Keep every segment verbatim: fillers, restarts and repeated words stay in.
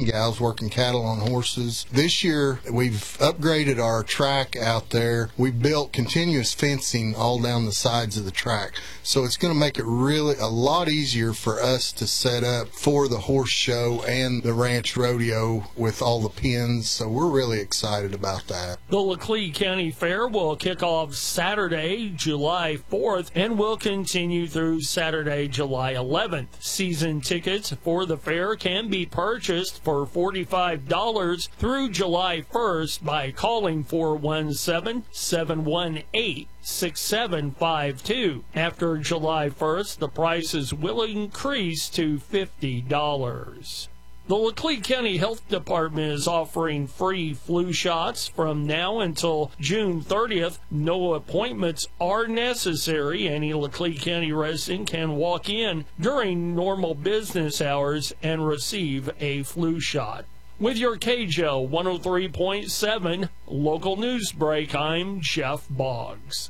and gals working cattle on horses. This year, we've upgraded our track out there. We built continuous fencing all down the sides of the track. So it's going to make it really a lot easier for us to set up for the horse show and the ranch rodeo with all the pins. So we're really excited about that. The Laclede County Fair will kick off Saturday, July fourth, and will continue through Saturday, July eleventh. Season tickets for the fair can be purchased for forty-five dollars through July first by calling four one seven, seven one eight, six seven five two. After July first, the prices will increase to fifty dollars. The Laclede County Health Department is offering free flu shots from now until June thirtieth. No appointments are necessary. Any Laclede County resident can walk in during normal business hours and receive a flu shot. With your K J O one oh three point seven local news break, I'm Jeff Boggs.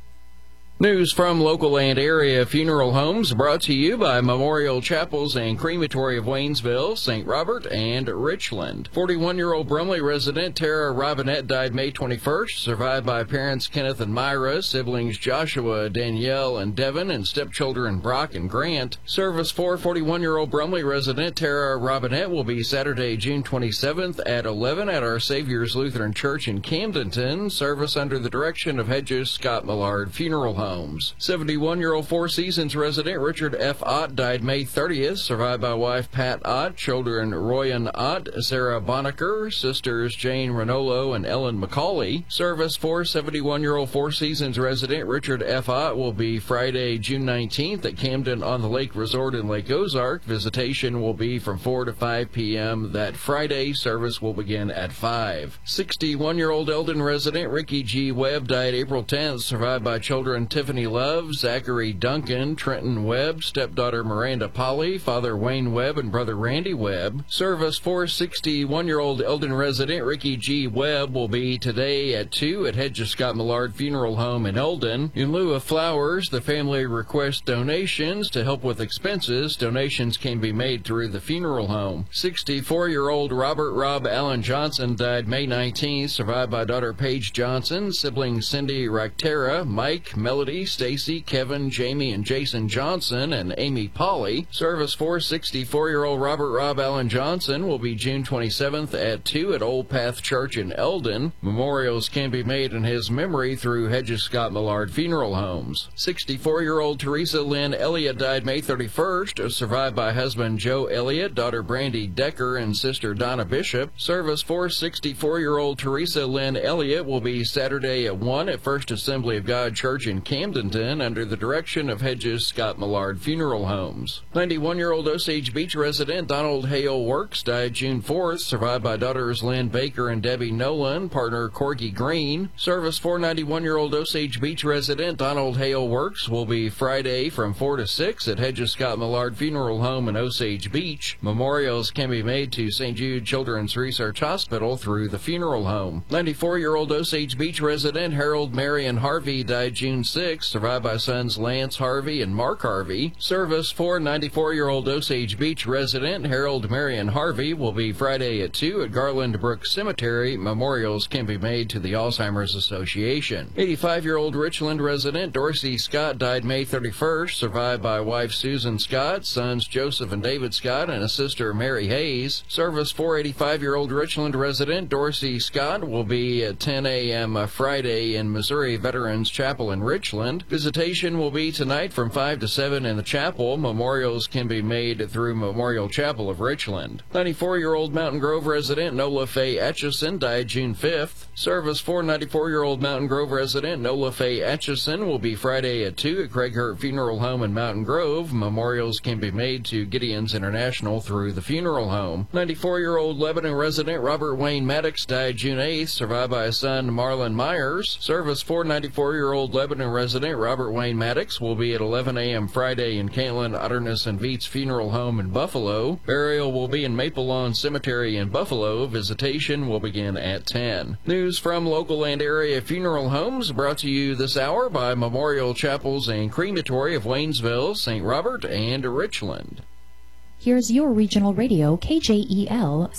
News from local and area funeral homes brought to you by Memorial Chapels and Crematory of Waynesville, Saint Robert, and Richland. forty-one-year-old Brumley resident Tara Robinette died May twenty-first, survived by parents Kenneth and Myra, siblings Joshua, Danielle, and Devin, and stepchildren Brock and Grant. Service for forty-one-year-old Brumley resident Tara Robinette will be Saturday, June twenty-seventh at eleven at Our Savior's Lutheran Church in Camdenton. Service under the direction of Hedges Scott Millard Funeral Home. seventy-one-year-old Four Seasons resident Richard F. Ott died May thirtieth, survived by wife Pat Ott, children Royan Ott, Sarah Bonacker, sisters Jane Ranolo and Ellen McCauley. Service for seventy-one-year-old Four Seasons resident Richard F. Ott will be Friday, June nineteenth at Camden on the Lake Resort in Lake Ozark. Visitation will be from four to five p.m. that Friday. Service will begin at five. sixty-one-year-old Eldon resident Ricky G. Webb died April tenth, survived by children Tiffany Love, Zachary Duncan, Trenton Webb, stepdaughter Miranda Polly, father Wayne Webb, and brother Randy Webb. Service for sixty-one-year-old Eldon resident Ricky G. Webb will be today at two at Hedges Scott Millard Funeral Home in Eldon. In lieu of flowers, the family requests donations to help with expenses. Donations can be made through the funeral home. sixty-four-year-old Robert Rob Allen Johnson died May nineteenth, survived by daughter Paige Johnson, siblings Cindy Ractera, Mike, Melody, Stacy, Kevin, Jamie, and Jason Johnson, and Amy Polly. Service for sixty-four-year-old Robert Rob Allen Johnson will be June twenty-seventh at two at Old Path Church in Eldon. Memorials can be made in his memory through Hedges Scott Millard Funeral Homes. sixty-four-year-old Teresa Lynn Elliott died May thirty-first, survived by husband Joe Elliott, daughter Brandy Decker, and sister Donna Bishop. Service for sixty-four-year-old Teresa Lynn Elliott will be Saturday at one at First Assembly of God Church in Camdenton under the direction of Hedges Scott Millard Funeral Homes. ninety-one-year-old Osage Beach resident Donald Hale Works died June fourth, survived by daughters Lynn Baker and Debbie Nolan, partner Corky Green. Service for ninety-one-year-old Osage Beach resident Donald Hale Works will be Friday from four to six at Hedges Scott Millard Funeral Home in Osage Beach. Memorials can be made to Saint Jude Children's Research Hospital through the funeral home. ninety-four-year-old Osage Beach resident Harold Marion Harvey died June sixth, survived by sons Lance Harvey and Mark Harvey. Service for ninety-four-year-old Osage Beach resident Harold Marion Harvey will be Friday at two at Garland Brook Cemetery. Memorials can be made to the Alzheimer's Association. eighty-five-year-old Richland resident Dorsey Scott died May thirty-first, survived by wife Susan Scott, sons Joseph and David Scott, and a sister Mary Hayes. Service for eighty-five-year-old Richland resident Dorsey Scott will be at ten a.m. Friday in Missouri Veterans Chapel in Richland. Visitation will be tonight from five to seven in the chapel. Memorials can be made through Memorial Chapel of Richland. ninety-four-year-old Mountain Grove resident Nola Faye Atchison died June fifth. Service for ninety-four-year-old Mountain Grove resident Nola Faye Atchison will be Friday at two at Craig Hurt Funeral Home in Mountain Grove. Memorials can be made to Gideon's International through the funeral home. ninety-four-year-old Lebanon resident Robert Wayne Maddox died June eighth, survived by a son Marlon Myers. Service for ninety-four-year-old Lebanon resident Robert Wayne Maddox will be at eleven a.m. Friday in Caitlin Otterness and Veets Funeral Home in Buffalo. Burial will be in Maple Lawn Cemetery in Buffalo. Visitation will begin at ten. News from local and area funeral homes brought to you this hour by Memorial Chapels and Crematory of Waynesville, Saint Robert, and Richland. Here's your regional radio, K J E L